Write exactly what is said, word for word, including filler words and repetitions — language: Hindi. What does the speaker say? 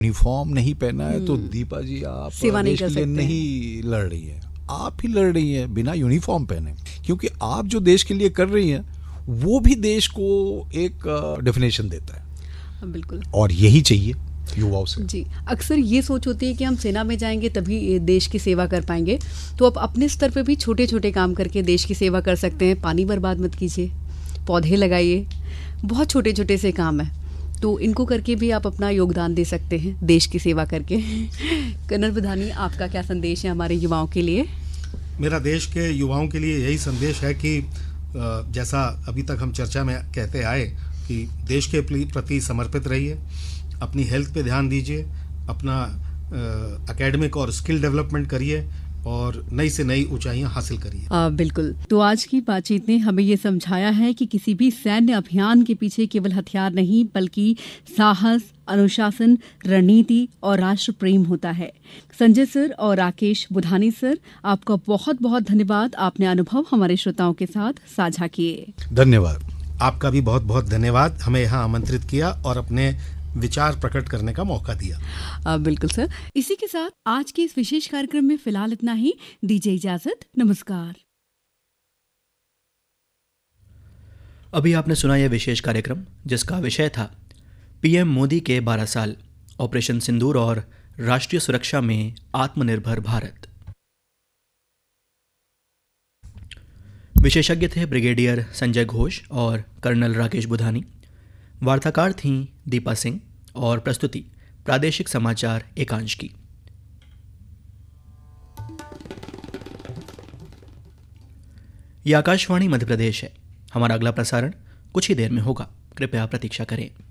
यूनिफॉर्म नहीं पहना है तो दीपा जी आप सेवा नहीं देश कर के लिए सकते हैं। नहीं लड़ रही है, आप ही लड़ रही हैं बिना यूनिफॉर्म पहने, क्योंकि आप जो देश के लिए कर रही हैं वो भी देश को एक डेफिनेशन देता है, बिल्कुल और यही चाहिए युवाओं से। जी। अक्सर ये सोच होती है कि हम सेना में जाएंगे तभी ये देश की सेवा कर पाएंगे, तो आप अपने स्तर पे भी छोटे छोटे काम करके देश की सेवा कर सकते हैं। पानी बर्बाद मत कीजिए, पौधे लगाइए, बहुत छोटे छोटे से काम है, तो इनको करके भी आप अपना योगदान दे सकते हैं देश की सेवा करके। कर्नल बुधानी, आपका क्या संदेश है हमारे युवाओं के लिए? मेरा देश के युवाओं के लिए यही संदेश है कि जैसा अभी तक हम चर्चा में कहते आए कि देश के प्रति समर्पित रहिए, अपनी हेल्थ पे ध्यान दीजिए, अपना एकेडमिक और स्किल डेवलपमेंट करिए और नई से नई ऊंचाइयां हासिल करिए। आ, बिल्कुल। तो आज की बातचीत ने हमें ये समझाया है कि किसी भी सैन्य अभियान के पीछे केवल हथियार नहीं बल्कि साहस, अनुशासन, रणनीति और राष्ट्र प्रेम होता है। संजय सर और राकेश बुधानी सर, आपका बहुत बहुत धन्यवाद। आपने अनुभव हमारे श्रोताओं के साथ साझा किए। धन्यवाद। आपका भी बहुत बहुत धन्यवाद, हमें यहाँ आमंत्रित किया और अपने विचार प्रकट करने का मौका दिया। आ, बिल्कुल सर। इसी के साथ आज के इस विशेष कार्यक्रम में फिलहाल इतना ही। दीजिए इजाजत। नमस्कार। अभी आपने सुना यह विशेष कार्यक्रम जिसका विषय था पीएम मोदी के बारह साल, ऑपरेशन सिंदूर और राष्ट्रीय सुरक्षा में आत्मनिर्भर भारत। विशेषज्ञ थे ब्रिगेडियर संजय घोष और कर्नल राकेश बुधानी। वार्ताकार थीं दीपा सिंह और प्रस्तुति प्रादेशिक समाचार एकांश की। यह आकाशवाणी मध्य प्रदेश है। हमारा अगला प्रसारण कुछ ही देर में होगा, कृपया प्रतीक्षा करें।